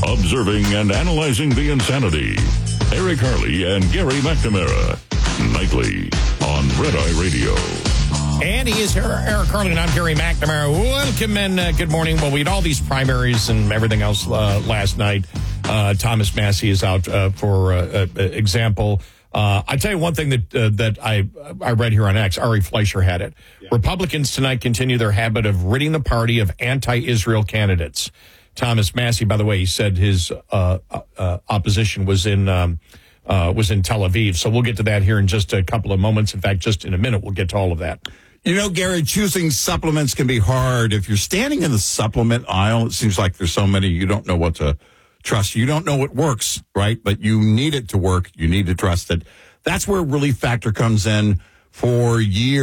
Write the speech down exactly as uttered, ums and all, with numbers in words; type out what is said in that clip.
observing and analyzing the insanity. Eric Harley and Gary McNamara, nightly on Red Eye Radio. And he is here, Eric Harley, and I'm Gary McNamara. Welcome and uh, good morning. Well, we had all these primaries and everything else uh, last night. Uh, Thomas Massie is out uh, for uh, uh, example. Uh, I tell you one thing that uh, that I I read here on X. Ari Fleischer had it. Yeah. Republicans tonight continue their habit of ridding the party of anti-Israel candidates. Thomas Massie, by the way, he said his uh, uh, opposition was in um, uh, was in Tel Aviv. So we'll get to that here in just a couple of moments. In fact, just in a minute, we'll get to all of that. You know, Gary, choosing supplements can be hard. If you're standing in the supplement aisle, it seems like there's so many you don't know what to trust. You don't know what works, right? But you need it to work. You need to trust it. That's where Relief Factor comes in. For years,